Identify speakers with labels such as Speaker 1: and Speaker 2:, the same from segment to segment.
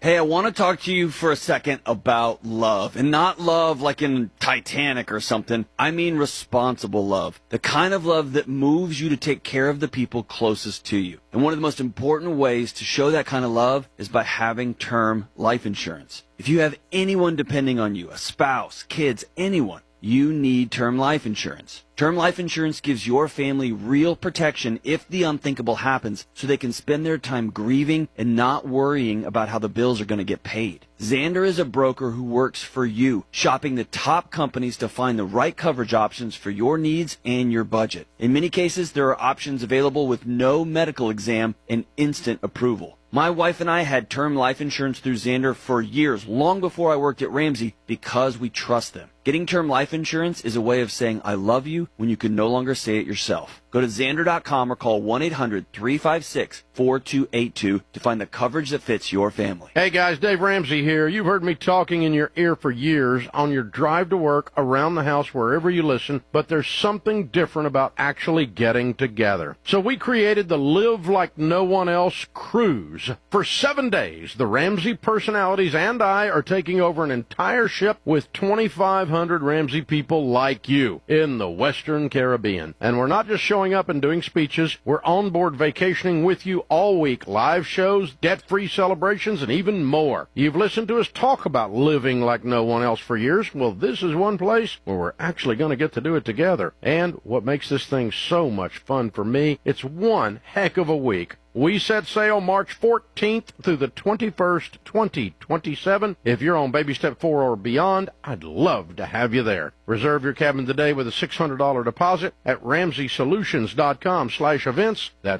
Speaker 1: Hey, I want to talk to you for a second about love. And not love like in Titanic or something. I mean responsible love. The kind of love that moves you to take care of the people closest to you. And one of the most important ways to show that kind of love is by having term life insurance. If you have anyone depending on you, a spouse, kids, anyone, you need term life insurance. Term life insurance gives your family real protection if the unthinkable happens, so they can spend their time grieving and not worrying about how the bills are going to get paid. Xander is a broker who works for you, shopping the top companies to find the right coverage options for your needs and your budget. In many cases, there are options available with no medical exam and instant approval. My wife and I had term life insurance through Xander for years, long before I worked at Ramsey, because we trust them. Getting term life insurance is a way of saying I love you when you can no longer say it yourself. Go to Xander.com or call 1-800-356-4282 to find the coverage that fits your family.
Speaker 2: Hey guys, Dave Ramsey here. You've heard me talking in your ear for years on your drive to work, around the house, wherever you listen, but there's something different about actually getting together. So we created the Live Like No One Else cruise. For 7 days, the Ramsey personalities and I are taking over an entire ship with 2,500 Ramsey people like you in the Western Caribbean. And we're not just showing up and doing speeches. We're on board vacationing with you all week. Live shows, debt-free celebrations, and even more. You've listened to us talk about living like no one else for years. Well, this is one place where we're actually going to get to do it together. And what makes this thing so much fun for me, it's one heck of a week. We set sail March 14th through the 21st, 2027. If you're on baby step 4 or beyond, I'd love to have you there. Reserve your cabin today with a $600 deposit at RamseySolutions.com/events. That's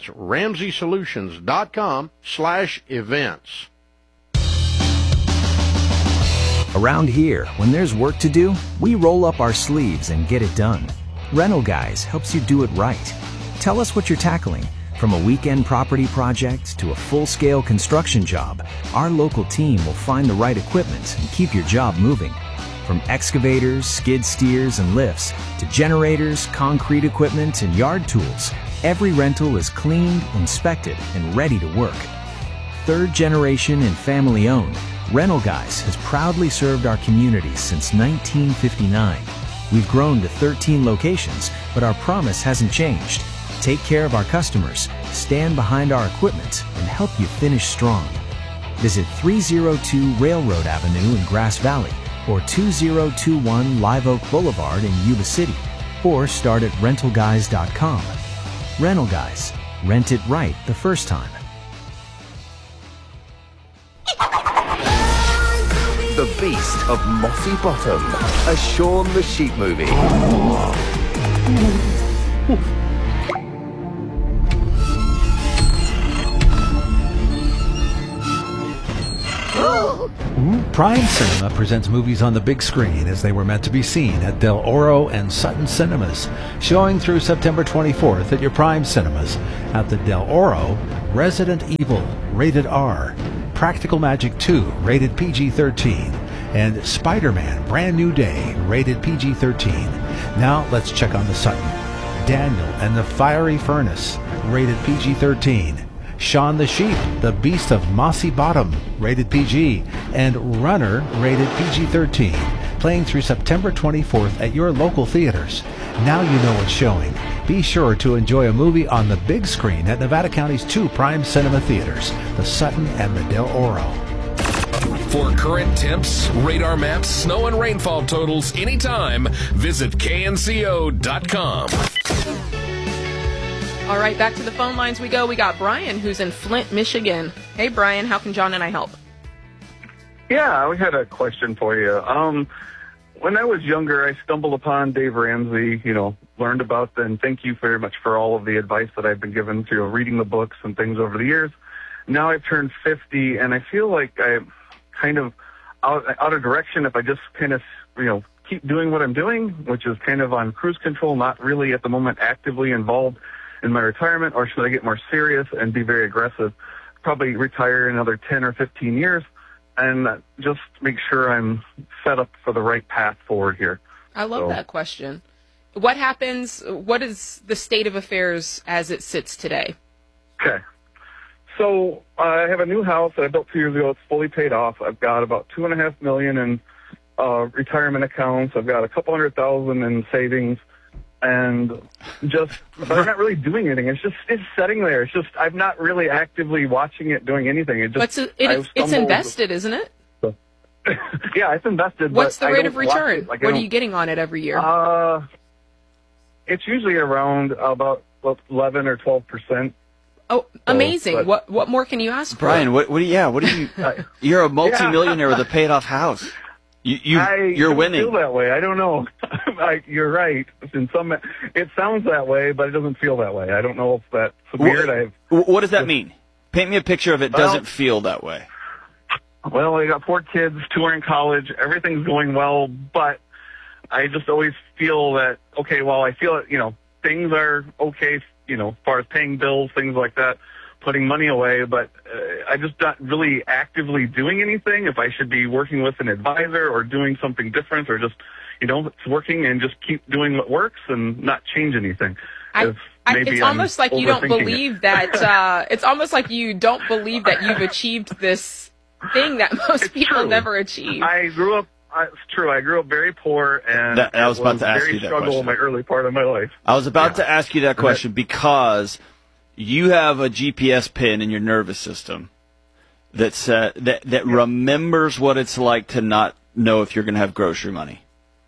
Speaker 2: RamseySolutions.com/events.
Speaker 3: Around here, when there's work to do, we roll up our sleeves and get it done. Rental Guys helps you do it right. Tell us what you're tackling. From a weekend property project to a full-scale construction job, our local team will find the right equipment and keep your job moving. From excavators, skid steers, and lifts to generators, concrete equipment, and yard tools, every rental is cleaned, inspected, and ready to work. Third generation and family owned, Rental Guys has proudly served our community since 1959. We've grown to 13 locations, but our promise hasn't changed. Take care of our customers, stand behind our equipment, and help you finish strong. Visit 302 Railroad Avenue in Grass Valley or 2021 Live Oak Boulevard in Yuba City, or start at rentalguys.com. Rental Guys. Rent it right the first time.
Speaker 4: The Beast of Mossy Bottom, a Shaun the Sheep movie.
Speaker 5: Prime Cinema presents movies on the big screen as they were meant to be seen at Del Oro and Sutton Cinemas. Showing through September 24th at your Prime Cinemas. At the Del Oro, Resident Evil, rated R. Practical Magic 2, rated PG-13. And Spider-Man, Brand New Day, rated PG-13. Now let's check on the Sutton. Daniel and the Fiery Furnace, rated PG-13. Shaun the Sheep, the Beast of Mossy Bottom, rated PG, and Runner, rated PG-13, playing through September 24th at your local theaters. Now you know what's showing. Be sure to enjoy a movie on the big screen at Nevada County's 2 Prime Cinema theaters, the Sutton and the Del Oro.
Speaker 6: For current temps, radar maps, snow and rainfall totals anytime, visit knco.com.
Speaker 7: All right, back to the phone lines we go. We got Brian, who's in Flint, Michigan. Hey, Brian, how can John and I help?
Speaker 8: Yeah, we had a question for you. When I was younger, I stumbled upon Dave Ramsey, learned about them. And thank you very much for all of the advice that I've been given to reading the books and things over the years. Now I've turned 50, and I feel like I'm kind of out of direction if I just kind of, keep doing what I'm doing, which is kind of on cruise control, not really at the moment actively involved in my retirement, or should I get more serious and be very aggressive? Probably retire in another 10 or 15 years and just make sure I'm set up for the right path forward here.
Speaker 7: I love that question. What happens, what is the state of affairs as it sits today?
Speaker 8: Okay. So I have a new house that I built 2 years ago. It's fully paid off. I've got about $2.5 million in retirement accounts. I've got a couple $100,000 in savings, and but I'm not really doing anything. It's sitting there. It's just I'm not really actively watching it, doing anything.
Speaker 7: It's invested, isn't it?
Speaker 8: Yeah, it's invested.
Speaker 7: What's
Speaker 8: but
Speaker 7: the rate of return?
Speaker 8: Like,
Speaker 7: what are you getting on it every year?
Speaker 8: It's usually around about 11 or 12%.
Speaker 7: Oh, amazing! What more can you ask for?
Speaker 1: Brian, what do you? You're a multimillionaire with a paid off house. You're winning.
Speaker 8: I feel that way. I don't know. You're right. It sounds that way, but it doesn't feel that way. I don't know if that's weird.
Speaker 1: What does that mean? Paint me a picture of it. Doesn't feel that way.
Speaker 8: Well, I got 4 kids, 2 are in college. Everything's going well, but I just always feel that, okay, well, I feel it, things are okay, as far as paying bills, things like that, putting money away, but I'm just not really actively doing anything. If I should be working with an advisor or doing something different, or just, it's working and just keep doing what works and not change anything.
Speaker 7: It's almost like you don't believe that, it's almost like you don't believe that you've achieved this thing that most people never achieve.
Speaker 8: It's true. I grew up very poor, and
Speaker 1: I was about to ask you that
Speaker 8: struggle
Speaker 1: question.
Speaker 8: In my early part of my life.
Speaker 1: I was about to ask you that question because you have a GPS pin in your nervous system that remembers what it's like to not know if you're going to have grocery money.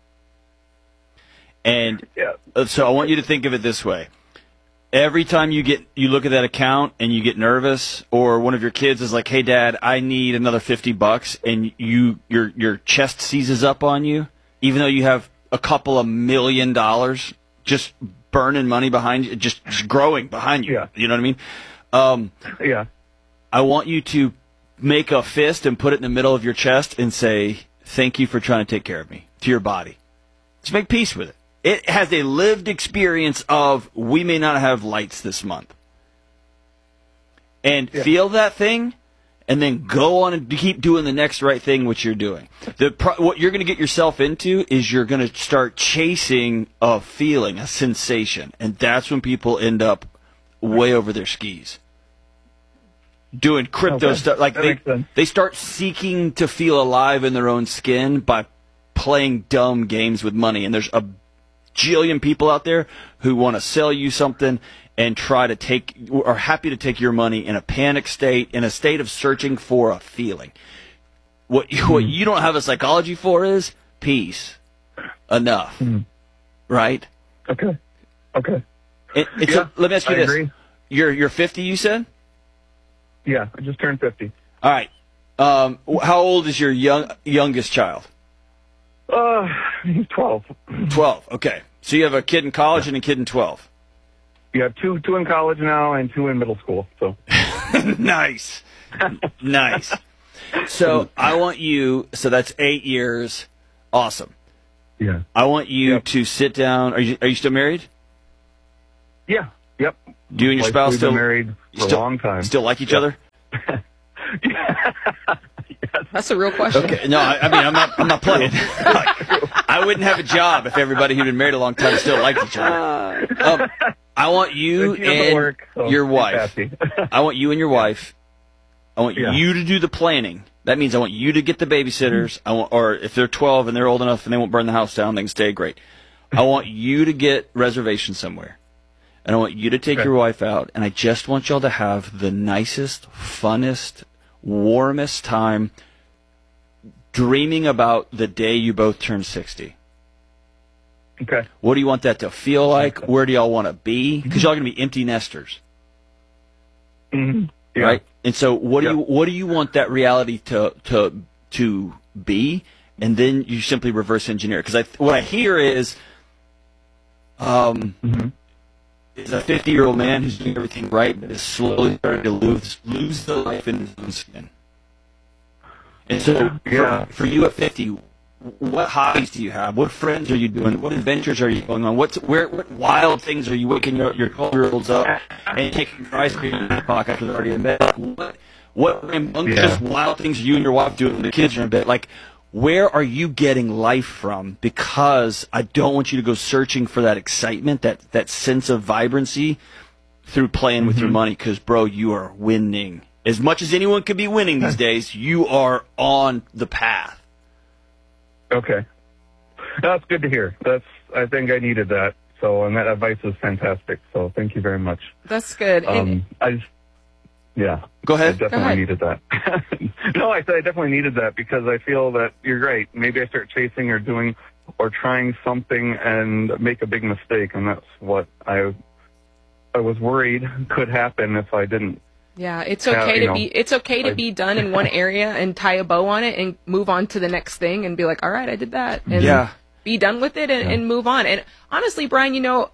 Speaker 1: And so I want you to think of it this way. Every time you look at that account and you get nervous, or one of your kids is like, "Hey, Dad, I need another $50," and your chest seizes up on you, even though you have a couple of $1 million just burning money behind you, just growing behind you. Yeah. You know what I mean? I want you to make a fist and put it in the middle of your chest and say, "Thank you for trying to take care of me," to your body. Just make peace with it. It has a lived experience of, we may not have lights this month. And feel that thing, and then go on and keep doing the next right thing, which you're doing. What you're going to get yourself into is you're going to start chasing a feeling, a sensation. And that's when people end up way over their skis. Doing crypto stuff. Like they start seeking to feel alive in their own skin by playing dumb games with money. And there's a jillion people out there who want to sell you something and are happy to take your money in a panic state, in a state of searching for a feeling. What you don't have a psychology for is peace. Enough. Right?
Speaker 8: Okay.
Speaker 1: Let me ask you this.
Speaker 8: Agree.
Speaker 1: You're 50, you said?
Speaker 8: Yeah, I just turned 50.
Speaker 1: All right. How old is your youngest child?
Speaker 8: He's 12.
Speaker 1: 12, okay. So you have a kid in college and a kid in 12.
Speaker 8: You have two in college now and 2 in middle school. So
Speaker 1: Nice. So I want you, so that's 8 years. Awesome.
Speaker 8: Yeah.
Speaker 1: I want you to sit down. Are you still married?
Speaker 8: Yeah. Yep.
Speaker 1: Do you and your spouse
Speaker 8: still married for a long time?
Speaker 1: Still like each other?
Speaker 7: That's a real question.
Speaker 1: Okay. No, I mean I'm not playing. I wouldn't have a job if everybody who'd been married a long time still liked each other. I want you and your wife. I want you and your wife. I want you to do the planning. That means I want you to get the babysitters. Or if they're 12 and they're old enough and they won't burn the house down, they can stay. Great. I want you to get reservations somewhere. And I want you to take your wife out, and I just want y'all to have the nicest, funnest, warmest time dreaming about the day you both turn 60.
Speaker 8: Okay.
Speaker 1: What do you want that to feel like? Where do y'all want to be? Because y'all are going to be empty nesters.
Speaker 8: Mm-hmm. Yeah.
Speaker 1: Right? And so what do you want that reality to be? And then you simply reverse engineer. Because what I hear is is a 50-year-old man who's doing everything right, but is slowly starting to lose the life in his own skin. And so, for you at 50, what hobbies do you have? What friends are you doing? What adventures are you going on? What wild things are you waking your 12-year-olds up and taking your ice cream in the pocket after they're already in bed? What rambunctious wild things are you and your wife doing when the kids are in bed? Like, where are you getting life from? Because I don't want you to go searching for that excitement, that sense of vibrancy through playing with your money. Because, bro, you are winning. as much as anyone could be winning these days, you are on the path.
Speaker 8: Okay. That's good to hear. I think I needed that. So, and that advice is fantastic. So thank you very much.
Speaker 7: That's good.
Speaker 8: Yeah.
Speaker 1: Go ahead.
Speaker 8: I definitely needed that. No, I said I definitely needed that because I feel that you're right. Maybe I start chasing or doing or trying something and make a big mistake, and that's what I was worried could happen if I didn't.
Speaker 7: Yeah, it's okay to be done in one area and tie a bow on it and move on to the next thing and be like, all right, I did that. And be done with it and move on. And honestly, Brian,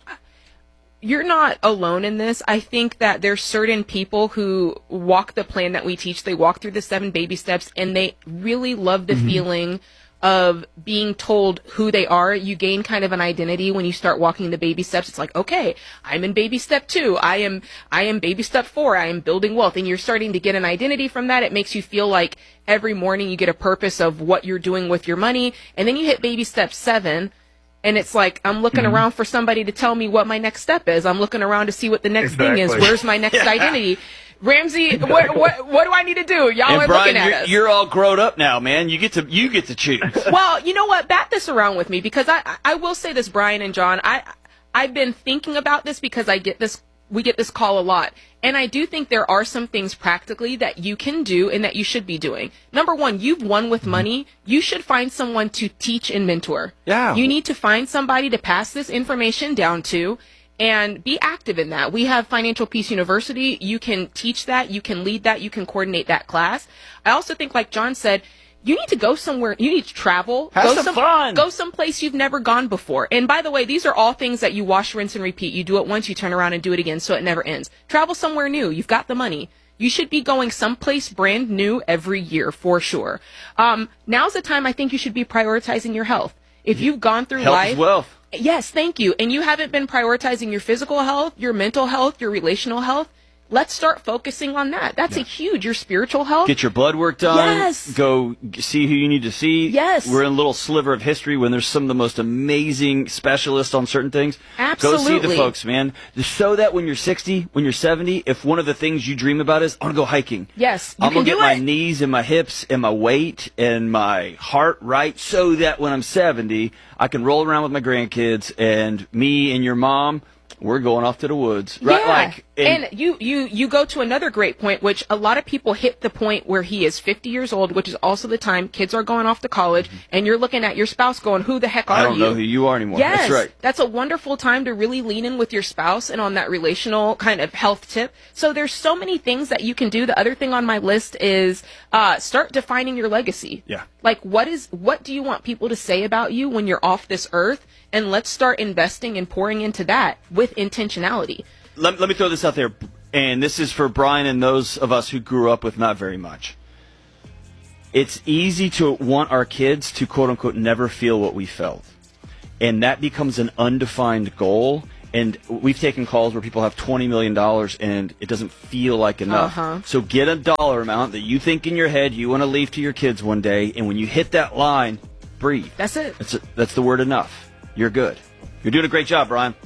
Speaker 7: you're not alone in this. I think that there's certain people who walk the plan that we teach. They walk through the 7 baby steps, and they really love the feeling of being told who they are. You gain kind of an identity when you start walking the baby steps. It's like, okay, I'm in baby step 2. I am baby step 4. I am building wealth. And you're starting to get an identity from that. It makes you feel like every morning you get a purpose of what you're doing with your money. And then you hit baby step 7. And it's like, I'm looking around for somebody to tell me what my next step is. I'm looking around to see what the next thing is. Where's my next identity? Ramsey, what do I need to do? Y'all are
Speaker 1: Brian,
Speaker 7: looking at us.
Speaker 1: You're all grown up now, man. You get to choose.
Speaker 7: Well, you know what? Bat this around with me, because I will say this, Brian and John. I've been thinking about this because we get this call a lot. And I do think there are some things practically that you can do and that you should be doing. Number one, you've won with money. You should find someone to teach and mentor.
Speaker 1: Yeah.
Speaker 7: You need to find somebody to pass this information down to and be active in that. We have Financial Peace University. You can teach that. You can lead that. You can coordinate that class. I also think, like John said, you need to go somewhere. You need to travel.
Speaker 1: Have some fun.
Speaker 7: Go someplace you've never gone before. And by the way, these are all things that you wash, rinse, and repeat. You do it once, you turn around and do it again, so it never ends. Travel somewhere new. You've got the money. You should be going someplace brand new every year, for sure. Now's the time I think you should be prioritizing your health. If you've gone through
Speaker 1: Health
Speaker 7: life...
Speaker 1: is wealth.
Speaker 7: Yes, thank you. And you haven't been prioritizing your physical health, your mental health, your relational health. Let's start focusing on that. That's a huge, your spiritual health.
Speaker 1: Get your blood work done.
Speaker 7: Yes.
Speaker 1: Go see who you need to see.
Speaker 7: Yes.
Speaker 1: We're in a little sliver of history when there's some of the most amazing specialists on certain things.
Speaker 7: Absolutely.
Speaker 1: Go see the folks, man. So that when you're 60, when you're 70, if one of the things you dream about is, I want to go hiking.
Speaker 7: Yes,
Speaker 1: I'm going to get my knees and my hips and my weight and my heart right so that when I'm 70, I can roll around with my grandkids and me and your mom, we're going off to the woods. Right?
Speaker 7: Yeah. And you go to another great point, which a lot of people hit the point where he is 50 years old, which is also the time kids are going off to college, and you're looking at your spouse going, who the heck are you?
Speaker 1: I don't know who you are anymore.
Speaker 7: Yes,
Speaker 1: that's right.
Speaker 7: That's a wonderful time to really lean in with your spouse and on that relational kind of health tip. So there's so many things that you can do. The other thing on my list is start defining your legacy.
Speaker 1: Yeah.
Speaker 7: Like, what do you want people to say about you when you're off this earth? And let's start investing and pouring into that with intentionality.
Speaker 1: Let me throw this out there, and this is for Brian and those of us who grew up with not very much. It's easy to want our kids to, quote-unquote, never feel what we felt. And that becomes an undefined goal. And we've taken calls where people have $20 million, and it doesn't feel like enough. So get a dollar amount that you think in your head you want to leave to your kids one day, and when you hit that line, breathe.
Speaker 7: That's it.
Speaker 1: That's the word enough. You're good. You're doing a great job, Brian.